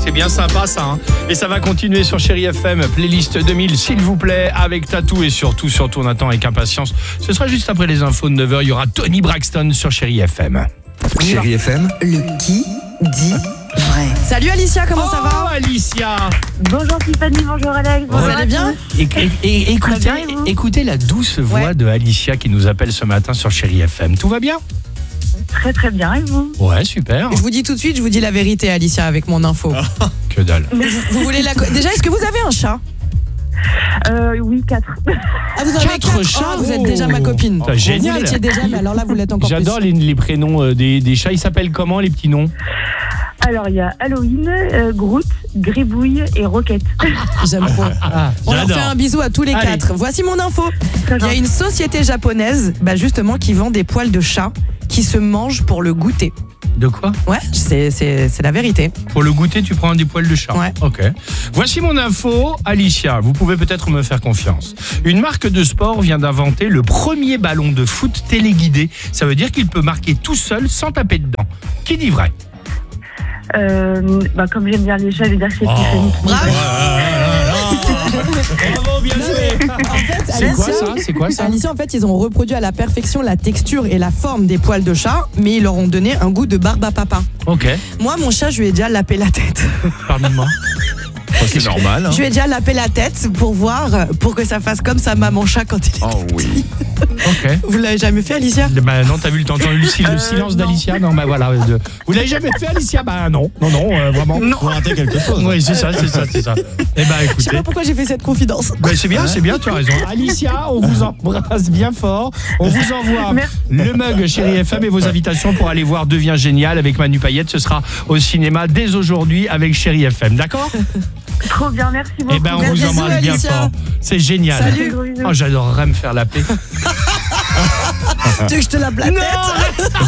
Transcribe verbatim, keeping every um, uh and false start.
C'est bien sympa ça. Hein. Et ça va continuer sur Chérie F M, playlist deux mille, s'il vous plaît, avec Tatou et surtout, surtout, on attend avec impatience. Ce sera juste après les infos de neuf heures. Il y aura Tony Braxton sur Chérie F M. Chérie F M, Le qui dit vrai. Salut Alicia, comment oh, ça va? Alicia. Bonjour Tiffany, bonjour Alex. Vous allez bien? Et, et, et, écoutez, bien, et vous écoutez la douce voix Ouais. de Alicia qui nous appelle ce matin sur Chérie F M. Tout va bien? Très très bien, et vous? Ouais, super. Je vous dis tout de suite, je vous dis la vérité Alicia avec mon info. Que dalle. Vous voulez la co- Déjà, est-ce que vous avez un chat? euh, Oui, quatre. Ah, vous en avez Quatre quatre chats? Ah, vous êtes déjà ma copine. C'est génial. Vous l'étiez déjà, mais alors là, vous l'êtes encore plus. J'adore les, les prénoms euh, des, des chats. Ils s'appellent comment, les petits noms? Alors il y a Halloween, euh, Groot, Gribouille et Roquette. J'aime trop. Ah, On leur fait j'adore. un bisou à tous les Allez. quatre. Voici mon info. Très Il y a gentil. une société japonaise, bah justement, qui vend des poils de chat qui se mangent pour le goûter. De quoi? Ouais, c'est, c'est, c'est la vérité. Pour le goûter, tu prends des poils de chat. Ouais. Ok. Voici mon info, Alicia. Vous pouvez peut-être me faire confiance. Une marque de sport vient d'inventer le premier ballon de foot téléguidé. Ça veut dire qu'il peut marquer tout seul sans taper dedans. Qui dit vrai? Euh, bah, comme j'aime bien les chats, je vais dire que c'est Oh. Tiffany. Bravo. Bravo, bien joué. En fait, C'est quoi Alicia- ça? C'est quoi ça? Alicia, en fait, ils ont reproduit à la perfection la texture et la forme des poils de chat, mais ils leur ont donné un goût de barbe à papa. Ok. Moi, mon chat, je lui ai déjà lapé la tête. Pardonne-moi. c'est normal. Hein. Je lui ai déjà lapé la tête pour voir, pour que ça fasse comme sa maman chat quand il est Oh oui. Ok. Vous l'avez jamais fait, Alicia? Bah non, t'as vu, t'as entendu le, sil- le Euh, silence non. d'Alicia? Non, bah voilà. de- Vous l'avez jamais fait, Alicia? Bah non, non, non, euh, vraiment. Non. Vous ratez quelque chose. Oui, c'est ça, c'est ça, c'est ça. Eh ben, Je sais écoutez. pas pourquoi j'ai fait cette confidence. Bah, c'est bien, c'est bien, tu as raison. Alicia, on vous embrasse bien fort. On vous envoie Merci. le mug Chérie F M et vos invitations pour aller voir Devient Génial avec Manu Payette. Ce sera au cinéma dès aujourd'hui avec Chérie F M, d'accord? Trop bien, merci beaucoup. Eh ben, on vous Bisous, embrasse bien Alicia. fort. C'est génial. Salut. Gros bisous. Oh, j'adorerais me faire la paix. Tu veux que je te lape la tête?